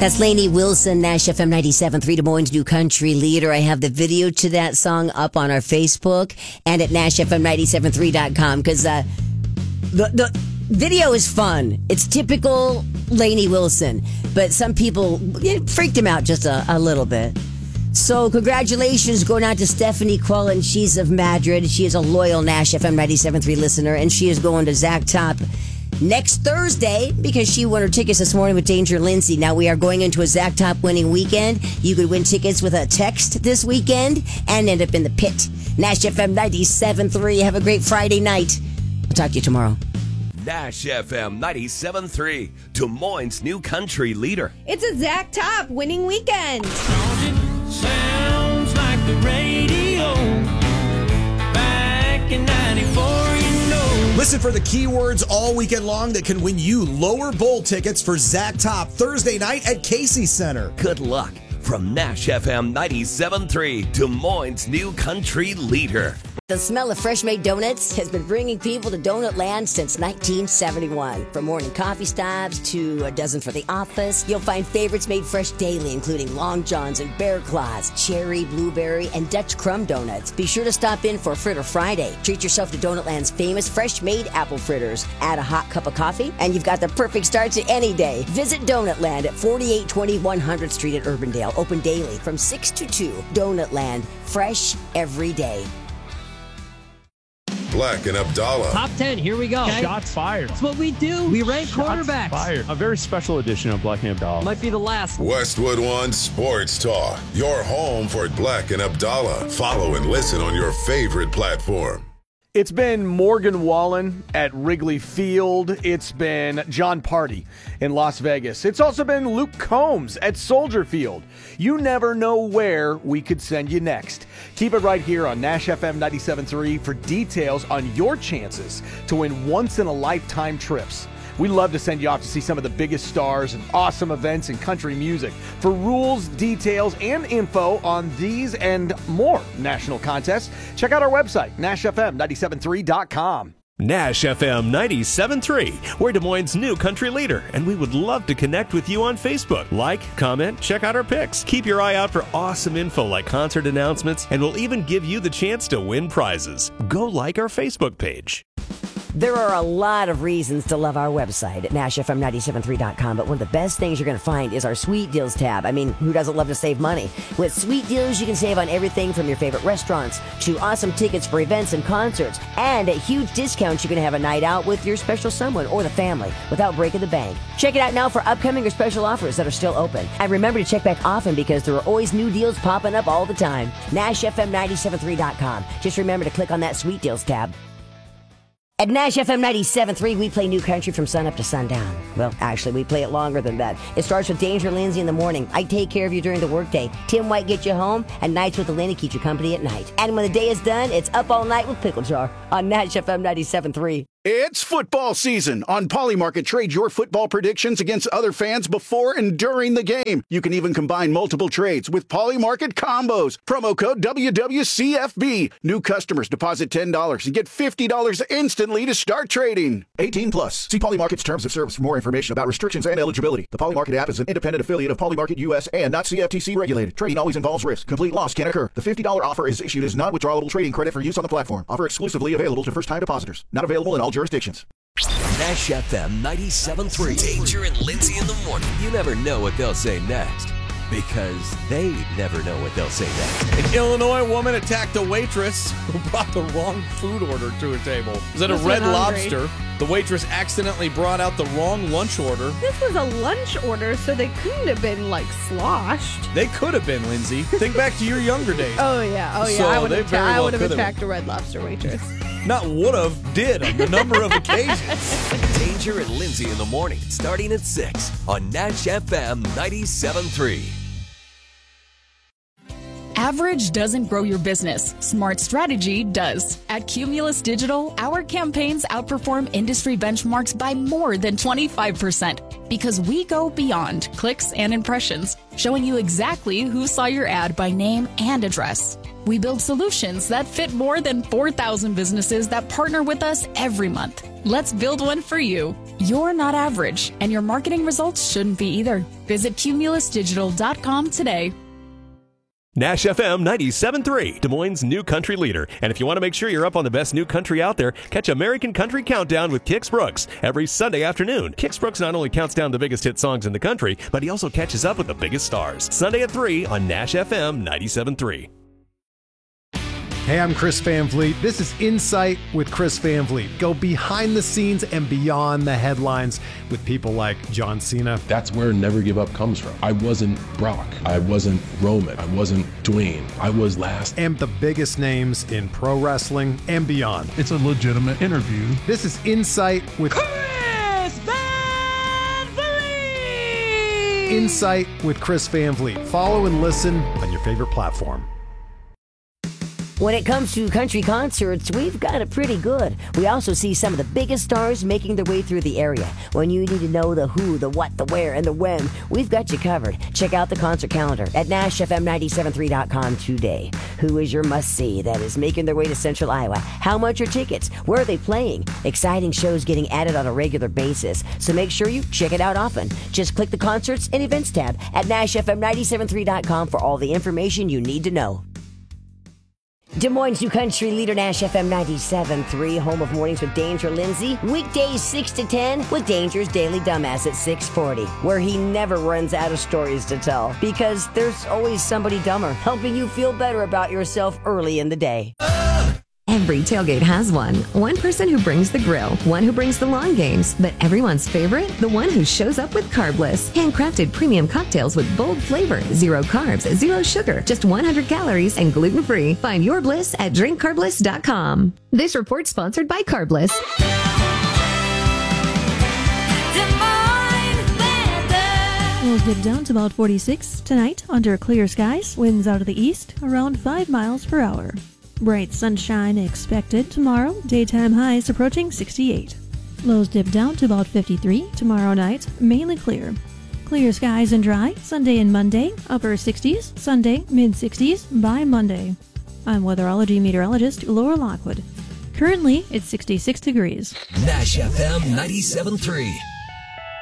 That's Lainey Wilson, Nash FM 97.3, Des Moines' new country leader. I have the video to that song up on our Facebook and at NashFM973.com because the video is fun. It's typical Lainey Wilson, but some people freaked him out just a little bit. So congratulations going out to Stephanie Quillen. She's of Madrid. She is a loyal Nash FM 97.3 listener, and she is going to Zach Top next Thursday because she won her tickets this morning with Danger Lindsay. Now we are going into a Zach Top winning weekend. You could win tickets with a text this weekend and end up in the pit. Nash FM 97.3. Have a great Friday night. I'll talk to you tomorrow. Nash FM 97.3, Des Moines' new country leader. It's a Zach Top winning weekend. Sounds like the radio back in 94, you know. Listen for the keywords all weekend long that can win you lower bowl tickets for Zach Top Thursday night at Casey Center. Good luck from Nash FM 97.3, Des Moines' new country leader. The smell of fresh-made donuts has been bringing people to Donut Land since 1971. From morning coffee stops to a dozen for the office, you'll find favorites made fresh daily, including Long Johns and Bear Claws, cherry, blueberry, and Dutch crumb donuts. Be sure to stop in for Fritter Friday. Treat yourself to Donut Land's famous fresh-made apple fritters. Add a hot cup of coffee, and you've got the perfect start to any day. Visit Donut Land at 4820 100th Street at Urbandale. Open daily from 6 to 2. Donut Land, fresh every day. Black and Abdallah. Top 10, here we go. Okay. Shots fired. That's what we do. We rank quarterbacks. Fired. A very special edition of Black and Abdallah. Might be the last. Westwood One Sports Talk. Your home for Black and Abdallah. Follow and listen on your favorite platform. It's been Morgan Wallen at Wrigley Field. It's been John Party in Las Vegas. It's also been Luke Combs at Soldier Field. You never know where we could send you next. Keep it right here on Nash FM 97.3 for details on your chances to win once-in-a-lifetime trips. We love to send you off to see some of the biggest stars and awesome events in country music. For rules, details, and info on these and more national contests, check out our website, NashFM973.com. Nash FM 97.3. We're Des Moines' new country leader, and we would love to connect with you on Facebook. Like, comment, check out our pics. Keep your eye out for awesome info like concert announcements, and we'll even give you the chance to win prizes. Go like our Facebook page. There are a lot of reasons to love our website at NashFM973.com, but one of the best things you're going to find is our Sweet Deals tab. I mean, who doesn't love to save money? With Sweet Deals, you can save on everything from your favorite restaurants to awesome tickets for events and concerts. And at huge discounts, you can have a night out with your special someone or the family without breaking the bank. Check it out now for upcoming or special offers that are still open. And remember to check back often because there are always new deals popping up all the time. NashFM973.com. Just remember to click on that Sweet Deals tab. At Nash FM 97.3, we play new country from sunup to sundown. Well, actually, we play it longer than that. It starts with Danger Lindsay in the morning. I take care of you during the workday. Tim White gets you home, and Nights with Elena keeps you company at night. And when the day is done, it's Up All Night with Pickle Jar on Nash FM 97.3. It's football season. On Polymarket, trade your football predictions against other fans before and during the game. You can even combine multiple trades with Polymarket combos. Promo code WWCFB. New customers deposit $10 and get $50 instantly to start trading. 18 plus. See Polymarket's terms of service for more information about restrictions and eligibility. The Polymarket app is an independent affiliate of Polymarket US and not CFTC regulated. Trading always involves risk. Complete loss can occur. The $50 offer is issued as non-withdrawable trading credit for use on the platform. Offer exclusively available to first-time depositors. Not available in all jurisdictions. Nash FM 97.3. Danger and Lindsay in the morning. You never know what they'll say next because they never know what they'll say next. An Illinois woman attacked a waitress who brought the wrong food order to her table. It was at a Red Lobster. The waitress accidentally brought out the wrong lunch order. This was a lunch order, so they couldn't have been, sloshed. They could have been, Lindsay. Think back to your younger days. Oh, yeah. So I would have could've attacked a Red Lobster waitress. Not would have, did on a number of occasions. Danger and Lindsay in the morning, starting at 6 on Nash FM 97.3. Average doesn't grow your business. Smart strategy does. At Cumulus Digital, our campaigns outperform industry benchmarks by more than 25% because we go beyond clicks and impressions, showing you exactly who saw your ad by name and address. We build solutions that fit more than 4,000 businesses that partner with us every month. Let's build one for you. You're not average, and your marketing results shouldn't be either. Visit cumulusdigital.com today. Nash FM 97.3, Des Moines' new country leader. And if you want to make sure you're up on the best new country out there, catch American Country Countdown with Kix Brooks every Sunday afternoon. Kix Brooks not only counts down the biggest hit songs in the country, but he also catches up with the biggest stars. Sunday at 3 on Nash FM 97.3. Hey, I'm Chris Van Vliet. This is Insight with Chris Van Vliet. Go behind the scenes and beyond the headlines with people like John Cena. That's where Never Give Up comes from. I wasn't Brock. I wasn't Roman. I wasn't Dwayne. I was last. And the biggest names in pro wrestling and beyond. It's a legitimate interview. This is Insight with Chris Van Vliet! Insight with Chris Van Vliet. Follow and listen on your favorite platform. When it comes to country concerts, we've got it pretty good. We also see some of the biggest stars making their way through the area. When you need to know the who, the what, the where, and the when, we've got you covered. Check out the concert calendar at NashFM973.com today. Who is your must-see that is making their way to Central Iowa? How much are tickets? Where are they playing? Exciting shows getting added on a regular basis, so make sure you check it out often. Just click the Concerts and Events tab at NashFM973.com for all the information you need to know. Des Moines' new country leader, Nash FM 97.3, home of Mornings with Danger Lindsay. Weekdays 6 to 10 with Danger's Daily Dumbass at 6:40, where he never runs out of stories to tell because there's always somebody dumber helping you feel better about yourself early in the day. Every tailgate has one. One person who brings the grill, one who brings the lawn games, but everyone's favorite? The one who shows up with Carbliss. Handcrafted premium cocktails with bold flavor, 0 carbs, 0 sugar, just 100 calories and gluten-free. Find your bliss at drinkcarbliss.com. This report sponsored by Carbliss. We'll dip down to about 46 tonight under clear skies. Winds out of the east around 5 miles per hour. Bright sunshine expected tomorrow. Daytime highs approaching 68. Lows dip down to about 53 tomorrow night. Mainly clear. Clear skies and dry Sunday and Monday. Upper 60s. Sunday, mid-60s by Monday. I'm weatherology meteorologist Laura Lockwood. Currently, it's 66 degrees. Nash FM 97.3.